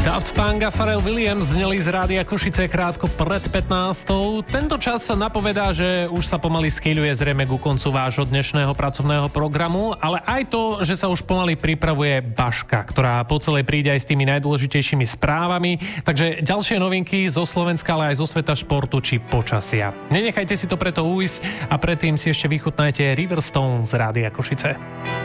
Daft Punk a Pharrell Williams zneli z Rádia Košice krátko pred 15. Tento čas sa napovedá, že už sa pomaly skýľuje zrejme ku koncu vášho dnešného pracovného programu, ale aj to, že sa už pomaly pripravuje Baška, ktorá po celej príde aj s tými najdôležitejšími správami. Takže ďalšie novinky zo Slovenska, ale aj zo sveta športu či počasia. Nenechajte si to preto ujsť a predtým si ešte vychutnajte Riverstone z Rádia Košice.